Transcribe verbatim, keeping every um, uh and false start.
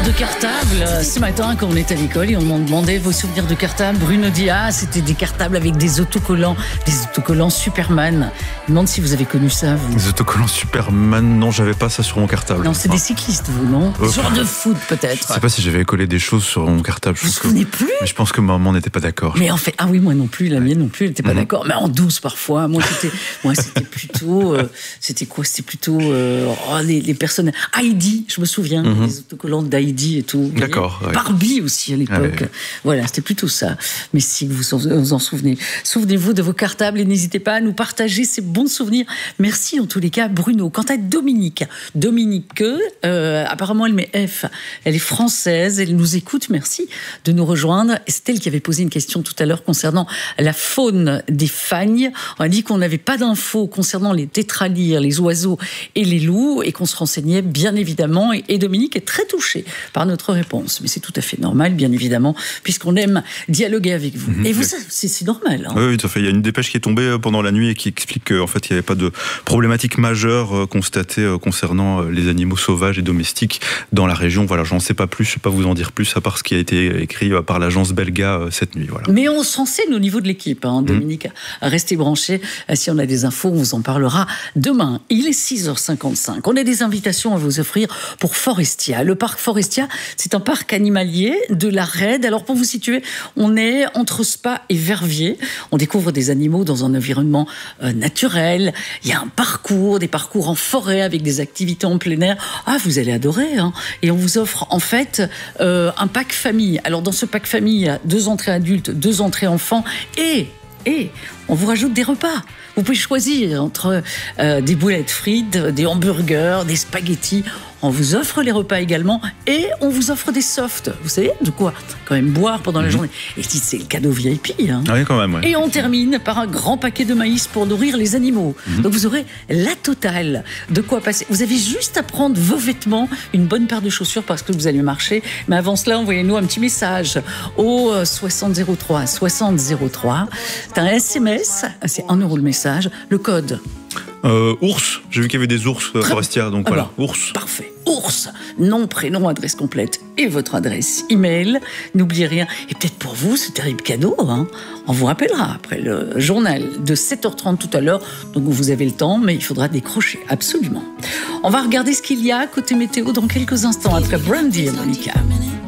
de cartable. Ce matin, quand on était à l'école et on m'a demandé vos souvenirs de cartable, Bruno dit ah, c'était des cartables avec des autocollants, des autocollants Superman. Je me demande si vous avez connu ça, vous. Des autocollants Superman, non, j'avais pas ça sur mon cartable. Non, c'est des cyclistes, vous, non euh, Genre de foot, peut-être. Je sais pas si j'avais collé des choses sur mon cartable. Vous vous souvenez plus? Mais je pense que maman n'était pas d'accord. Mais en fait, ah oui, moi non plus, la mienne non plus, elle n'était pas mmh. d'accord. Mais en douce parfois. Moi, c'était, moi, c'était plutôt, euh, c'était quoi? C'était plutôt euh, oh, les, les personnes. Heidi, je me souviens, mmh. les autocollants d'Heidi et tout. D'accord. Ouais. Barbie aussi à l'époque. Ah, ouais. Voilà, c'était plutôt ça. Mais si vous vous en souvenez, souvenez-vous de vos cartables et n'hésitez pas à nous partager ces bons souvenirs. Merci en tous les cas, Bruno. Quant à Dominique, Dominique, euh, apparemment elle met F. Elle est française, elle nous écoute. Merci de nous rejoindre. C'est elle qui avait posé une question tout à l'heure concernant la faune des fagnes. On a dit qu'on n'avait pas d'infos concernant les tétralyres, les oiseaux et les loups et qu'on se renseignait bien évidemment. Et Dominique est très touchée par notre réponse. Mais c'est tout à fait normal, bien évidemment, puisqu'on aime dialoguer avec vous. Mmh, et vous, c'est, c'est normal. Hein. Oui, oui, tout à fait. Il y a une dépêche qui est tombée pendant la nuit et qui explique qu'en fait, il n'y avait pas de problématique majeure constatée concernant les animaux sauvages et domestiques dans la région. Voilà, j'en sais pas plus, je ne sais pas vous en dire plus, à part ce qui a été écrit par l'agence Belga cette nuit. Voilà. Mais on s'en sait au niveau de l'équipe, hein, Dominique. Mmh. Restez branchés. Si on a des infos, on vous en parlera demain. Il est six heures cinquante-cinq. On a des invitations à vous offrir pour Forestia. Le parc Forestia, c'est un parc animalier de la Raide. Alors pour vous situer, on est entre Spa et Verviers. On découvre des animaux dans un environnement euh, naturel. Il y a un parcours, des parcours en forêt avec des activités en plein air. Ah, vous allez adorer. Hein. Et on vous offre en fait euh, un pack famille. Alors dans ce pack famille, il y a deux entrées adultes, deux entrées enfants et, et on vous rajoute des repas. Vous pouvez choisir entre euh, des boulettes frites, des hamburgers, des spaghettis. On vous offre les repas également et on vous offre des softs. Vous savez, de quoi quand même boire pendant mmh. la journée. Et c'est le cadeau V I P. Hein. Oui, quand même. Ouais. Et on termine par un grand paquet de maïs pour nourrir les animaux. Mmh. Donc vous aurez la totale de quoi passer. Vous avez juste à prendre vos vêtements, une bonne paire de chaussures parce que vous allez marcher. Mais avant cela, envoyez-nous un petit message au soixante zéro trois soixante zéro trois. C'est un S M S, c'est un euro le message. Le code Euh, ours, j'ai vu qu'il y avait des ours euh, forestiers, donc ah voilà, bah, ours. Parfait, ours, nom, prénom, adresse complète et votre adresse email. N'oubliez rien. Et peut-être pour vous, ce terrible cadeau, hein, on vous rappellera après le journal de sept heures trente tout à l'heure. Donc vous avez le temps, mais il faudra décrocher, absolument. On va regarder ce qu'il y a côté météo dans quelques instants après Brandy et Monica.